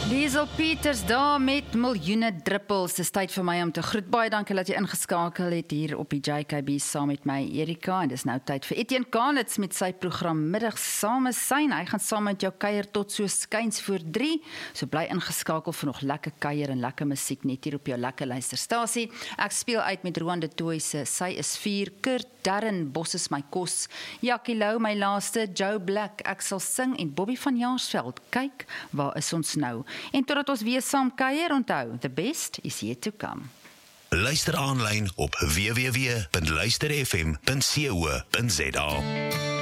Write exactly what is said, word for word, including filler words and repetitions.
Liesel Peters daar met miljoene druppels. Dis tyd vir my om te groet. Baie dankie dat jy ingeskakel het hier op die J K B saam met my Erika. En dis nou tyd vir Etienne Kanitz met sy program Middag Samesyn. Hy gaan saam met jou kuier tot so skuins voor drie. So bly ingeskakel vir nog lekker kuier en lekker musiek net hier op jou lekker luisterstasie. Ek speel uit met Roan de Tooi se Sy is vier, Kurt Darren, Bos is my kos, Jackie Lou my laaste, Joe Black, Ek sal sing en Bobby van Jaarsveld, Kyk, waar is ons nou? En totdat ons weer saam kuier, onthou, the best is yet to come. Luister aanlyn op w w w punt luister f m punt co punt z a.